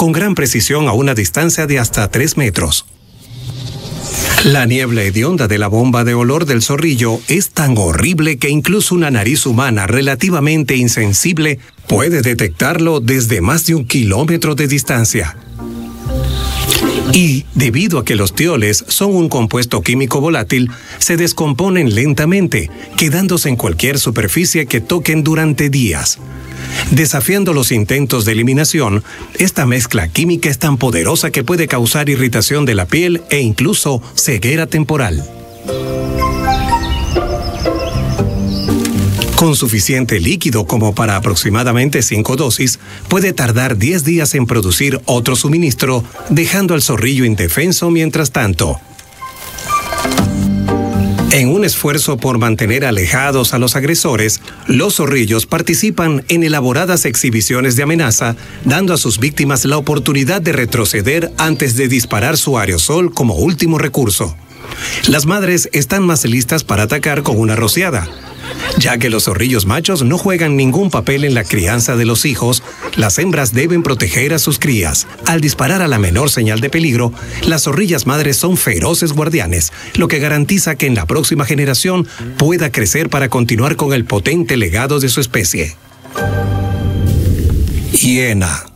con gran precisión a una distancia de hasta 3 metros. La niebla hedionda de la bomba de olor del zorrillo es tan horrible que incluso una nariz humana relativamente insensible puede detectarlo desde más de 1 kilómetro de distancia. Y, debido a que los tioles son un compuesto químico volátil, se descomponen lentamente, quedándose en cualquier superficie que toquen durante días. Desafiando los intentos de eliminación, esta mezcla química es tan poderosa que puede causar irritación de la piel e incluso ceguera temporal. Con suficiente líquido como para aproximadamente 5 dosis, puede tardar 10 días en producir otro suministro, dejando al zorrillo indefenso mientras tanto. En un esfuerzo por mantener alejados a los agresores, los zorrillos participan en elaboradas exhibiciones de amenaza, dando a sus víctimas la oportunidad de retroceder antes de disparar su aerosol como último recurso. Las madres están más listas para atacar con una rociada. Ya que los zorrillos machos no juegan ningún papel en la crianza de los hijos, las hembras deben proteger a sus crías. Al disparar a la menor señal de peligro, las zorrillas madres son feroces guardianes, lo que garantiza que en la próxima generación pueda crecer para continuar con el potente legado de su especie. Hiena.